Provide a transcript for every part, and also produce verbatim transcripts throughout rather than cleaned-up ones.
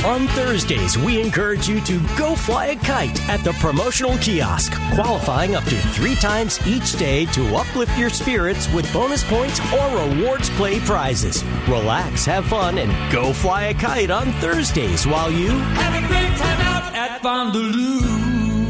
On Thursdays, we encourage you to go fly a kite at the promotional kiosk, qualifying up to three times each day to uplift your spirits with bonus points or rewards play prizes. Relax, have fun, and go fly a kite on Thursdays while you have a great time out at Fondaloo.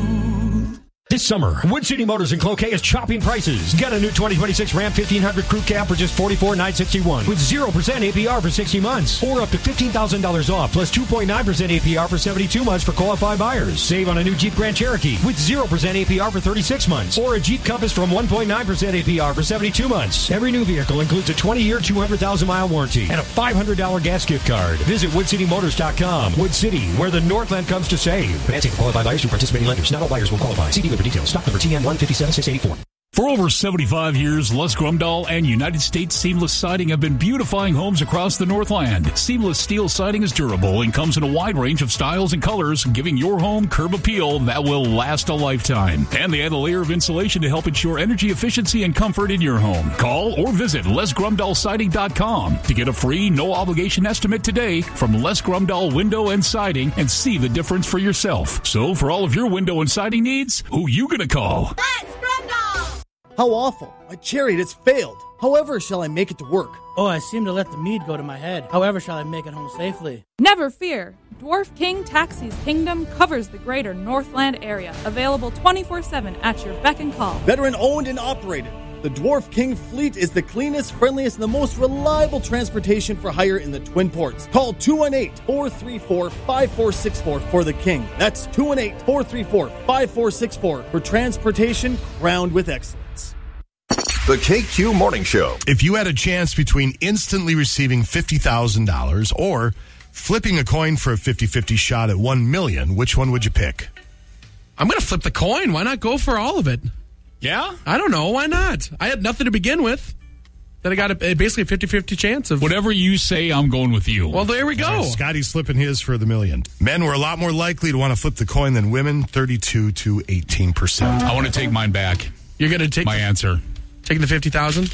This summer, Wood City Motors in Cloquet is chopping prices. Get a new twenty twenty-six Ram fifteen hundred Crew Cab for just forty-four thousand nine hundred sixty-one dollars with zero percent A P R for sixty months. Or up to fifteen thousand dollars off plus two point nine percent A P R for seventy-two months for qualified buyers. Save on a new Jeep Grand Cherokee with zero percent A P R for thirty-six months. Or a Jeep Compass from one point nine percent A P R for seventy-two months. Every new vehicle includes a twenty-year, two hundred thousand mile warranty and a five hundred dollars gas gift card. Visit wood city motors dot com. Wood City, where the Northland comes to save. Financing for qualified buyers through participating lenders. Not all buyers will qualify. See dealer for details. Stock number T N one five seven six eight four. For over seventy-five years, Les Grumdahl and United States Seamless Siding have been beautifying homes across the Northland. Seamless steel siding is durable and comes in a wide range of styles and colors, giving your home curb appeal that will last a lifetime. And they add a layer of insulation to help ensure energy efficiency and comfort in your home. Call or visit les grumdahl siding dot com to get a free, no-obligation estimate today from Les Grumdahl Window and Siding and see the difference for yourself. So for all of your window and siding needs, who you gonna call? Les Grumdahl! How awful. My chariot has failed. However shall I make it to work? Oh, I seem to let the mead go to my head. However shall I make it home safely? Never fear. Dwarf King Taxi's kingdom covers the greater Northland area. Available twenty-four seven at your beck and call. Veteran owned and operated. The Dwarf King fleet is the cleanest, friendliest, and the most reliable transportation for hire in the Twin Ports. Call two one eight, four three four, five four six four for the King. That's two one eight, four three four, five four six four for transportation crowned with excellence. The K Q Morning Show. If you had a chance between instantly receiving fifty thousand dollars or flipping a coin for a fifty-fifty shot at one million dollars, which one would you pick? I'm going to flip the coin. Why not go for all of it? Yeah? I don't know. Why not? I had nothing to begin with. Then I got a, basically a fifty-fifty chance of... Whatever you say, I'm going with you. Well, there we go. Right, Scotty's flipping his for the million. Men were a lot more likely to want to flip the coin than women, thirty-two to eighteen percent. I want to take mine back. You're going to take... My the, answer. Taking the fifty thousand?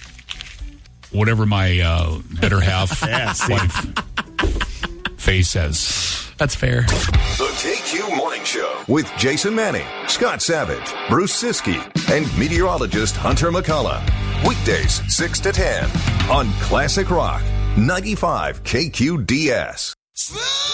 Whatever my uh, better half yeah, wife face says. That's fair. The K Q Morning Show with Jason Manning, Scott Savage, Bruce Siskey, and meteorologist Hunter McCullough. Weekdays six to ten on Classic Rock ninety-five K Q D S.